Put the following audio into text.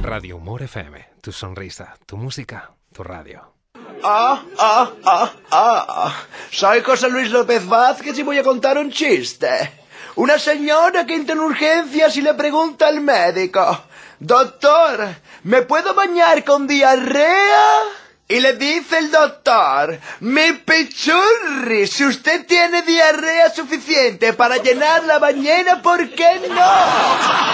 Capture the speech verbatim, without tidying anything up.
Radio Humor F M. Tu sonrisa, tu música, tu radio. Ah, ah, ah, ah. Soy José Luis López Vázquez y voy a contar un chiste. Una señora que entra en urgencias y le pregunta al médico: doctor, ¿me puedo bañar con diarrea? Y le dice el doctor: mi pichurri, si usted tiene diarrea suficiente para llenar la bañera, ¿por qué no?